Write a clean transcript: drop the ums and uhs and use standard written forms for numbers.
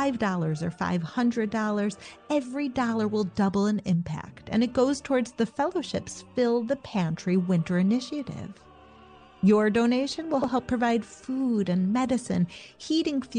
$5 or $500, every dollar will double in impact, and it goes towards the fellowship's Fill the Pantry Winter Initiative. Your donation will help provide food and medicine, heating